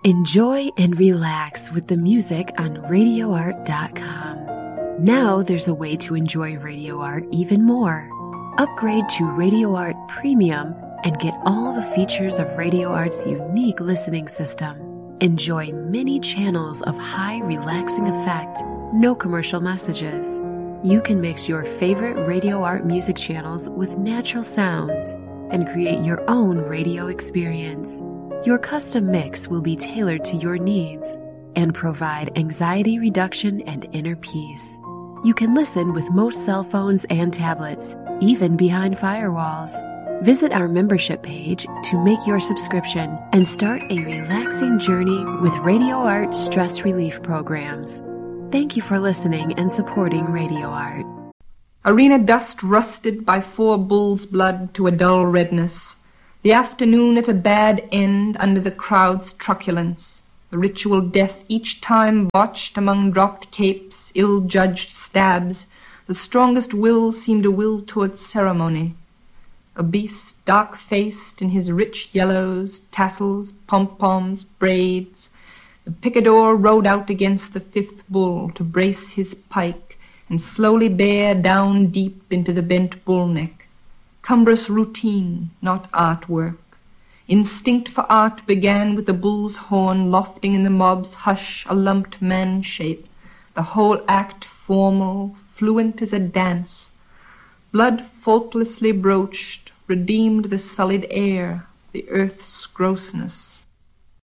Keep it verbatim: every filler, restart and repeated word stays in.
Enjoy and relax with the music on radio art dot com. Now there's a way to enjoy Radio Art even more. Upgrade to Radio Art Premium and get all the features of Radio Art's unique listening system. Enjoy many channels of high relaxing effect, no commercial messages. You can mix your favorite Radio Art music channels with natural sounds and create your own radio experience. Your custom mix will be tailored to your needs and provide anxiety reduction and inner peace. You can listen with most cell phones and tablets, even behind firewalls. Visit our membership page to make your subscription and start a relaxing journey with Radio Art stress relief programs. Thank you for listening and supporting Radio Art. Arena dust rusted by four bulls' blood to a dull redness. The afternoon at a bad end under the crowd's truculence. The ritual death each time botched among dropped capes, ill-judged stabs. The strongest will seemed a will towards ceremony. A beast dark-faced in his rich yellows, tassels, pom-poms, braids. The picador rode out against the fifth bull to brace his pike and slowly bear down deep into the bent bull neck. Cumbrous routine, not artwork. Instinct for art began with the bull's horn lofting in the mob's hush a lumped man-shape, the whole act formal, fluent as a dance. Blood faultlessly broached, redeemed the sullied air, the earth's grossness.